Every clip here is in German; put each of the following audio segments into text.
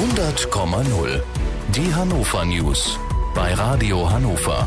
100,0. Die Hannover News bei Radio Hannover.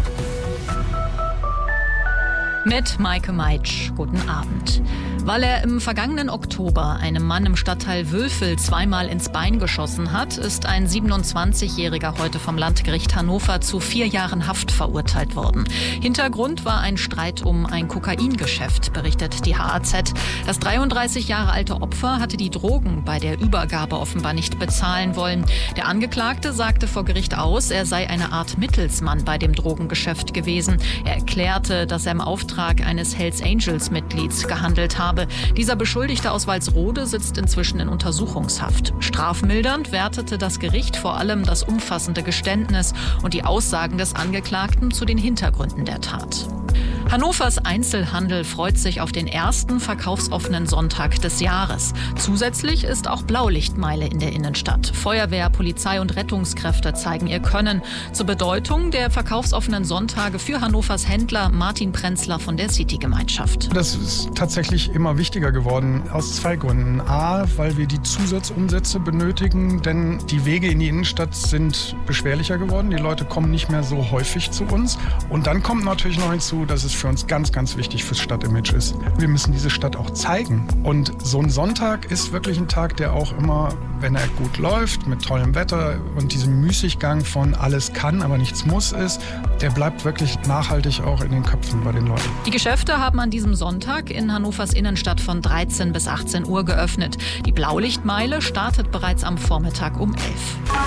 Mit Maike Meitsch. Guten Abend. Weil er im vergangenen Oktober einem Mann im Stadtteil Wülfel zweimal ins Bein geschossen hat, ist ein 27-Jähriger heute vom Landgericht Hannover zu 4 Jahren Haft verurteilt worden. Hintergrund war ein Streit um ein Kokaingeschäft, berichtet die HAZ. Das 33 Jahre alte Opfer hatte die Drogen bei der Übergabe offenbar nicht bezahlen wollen. Der Angeklagte sagte vor Gericht aus, er sei eine Art Mittelsmann bei dem Drogengeschäft gewesen. Er erklärte, dass er im Auftrag eines Hells Angels Mitglieds gehandelt habe. Dieser Beschuldigte aus Walsrode sitzt inzwischen in Untersuchungshaft. Strafmildernd wertete das Gericht vor allem das umfassende Geständnis und die Aussagen des Angeklagten zu den Hintergründen der Tat. Hannovers Einzelhandel freut sich auf den ersten verkaufsoffenen Sonntag des Jahres. Zusätzlich ist auch Blaulichtmeile in der Innenstadt. Feuerwehr, Polizei und Rettungskräfte zeigen ihr Können. Zur Bedeutung der verkaufsoffenen Sonntage für Hannovers Händler Martin Prenzler von der City-Gemeinschaft. Das ist tatsächlich immer wichtiger geworden aus 2 Gründen. A, weil wir die Zusatzumsätze benötigen, denn die Wege in die Innenstadt sind beschwerlicher geworden. Die Leute kommen nicht mehr so häufig zu uns. Und dann kommt natürlich noch hinzu, dass es für uns ganz, ganz wichtig fürs Stadtimage ist. Wir müssen diese Stadt auch zeigen. Und so ein Sonntag ist wirklich ein Tag, der auch immer, wenn er gut läuft, mit tollem Wetter und diesem Müßiggang von alles kann, aber nichts muss ist, der bleibt wirklich nachhaltig auch in den Köpfen bei den Leuten. Die Geschäfte haben an diesem Sonntag in Hannovers Innenstadt von 13 bis 18 Uhr geöffnet. Die Blaulichtmeile startet bereits am Vormittag um 11.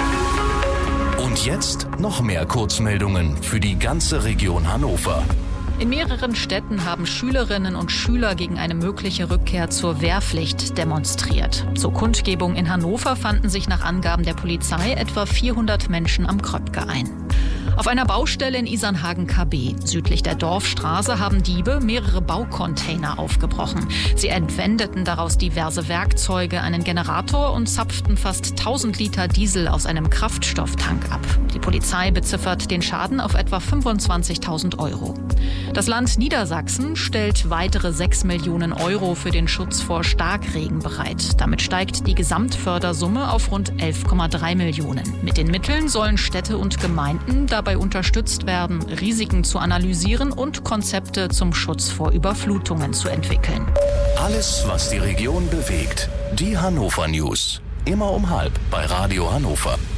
Und jetzt noch mehr Kurzmeldungen für die ganze Region Hannover. In mehreren Städten haben Schülerinnen und Schüler gegen eine mögliche Rückkehr zur Wehrpflicht demonstriert. Zur Kundgebung in Hannover fanden sich nach Angaben der Polizei etwa 400 Menschen am Kröpke ein. Auf einer Baustelle in Isernhagen-KB, südlich der Dorfstraße, haben Diebe mehrere Baucontainer aufgebrochen. Sie entwendeten daraus diverse Werkzeuge, einen Generator und zapften fast 1000 Liter Diesel aus einem Kraftstofftank ab. Die Polizei beziffert den Schaden auf etwa 25.000 Euro. Das Land Niedersachsen stellt weitere 6 Millionen Euro für den Schutz vor Starkregen bereit. Damit steigt die Gesamtfördersumme auf rund 11,3 Millionen. Mit den Mitteln sollen Städte und Gemeinden dabei unterstützt werden, Risiken zu analysieren und Konzepte zum Schutz vor Überflutungen zu entwickeln. Alles, was die Region bewegt. Die Hannover News. Immer um 12:30 bei Radio Hannover.